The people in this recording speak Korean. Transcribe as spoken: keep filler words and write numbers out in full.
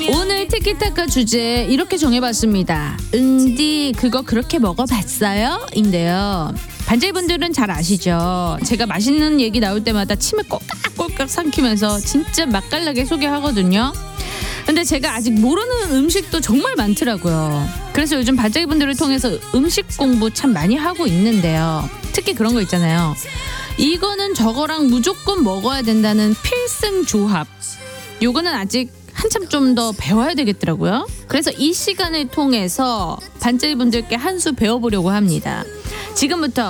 오늘 티키타카 주제 이렇게 정해봤습니다. 응디 그거 그렇게 먹어봤어요? 인데요. 반제분들은 잘 아시죠? 제가 맛있는 얘기 나올 때마다 침을 꼴깍꼴깍 삼키면서 진짜 맛깔나게 소개하거든요. 근데 제가 아직 모르는 음식도 정말 많더라고요. 그래서 요즘 반짝이분들을 통해서 음식 공부 참 많이 하고 있는데요. 특히 그런 거 있잖아요. 이거는 저거랑 무조건 먹어야 된다는 필승 조합. 요거는 아직 한참 좀 더 배워야 되겠더라고요. 그래서 이 시간을 통해서 반짝이분들께 한 수 배워보려고 합니다. 지금부터